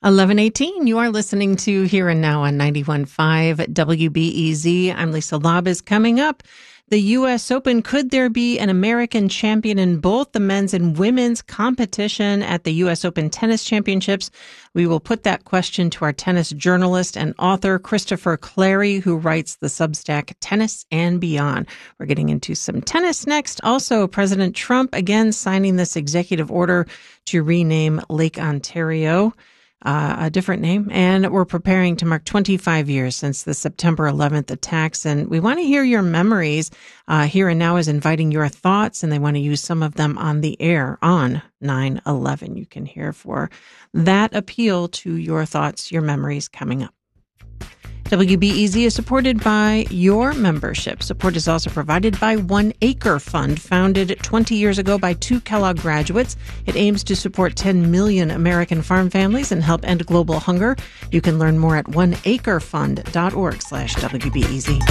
11:18. You are listening to Here and Now on 91.5 WBEZ. I'm Lisa Labuz. Coming up, the U.S. Open. Could there be an American champion in both the men's and women's competition at the U.S. Open Tennis Championships? We will put that question to our tennis journalist and author, Christopher Clarey, who writes the Substack Tennis and Beyond. We're getting into some tennis next. Also, President Trump again signing this executive order to rename Lake Ontario. A different name, and we're preparing to mark 25 years since the September 11th attacks, and we want to hear your memories. Here and Now is inviting your thoughts, and they want to use some of them on the air on 9/11. You can hear for that appeal to your thoughts, your memories coming up. WBEZ is supported by your membership. Support is also provided by One Acre Fund, founded 20 years ago by two Kellogg graduates. It aims to support 10 million American farm families and help end global hunger. You can learn more at oneacrefund.org/WBEZ.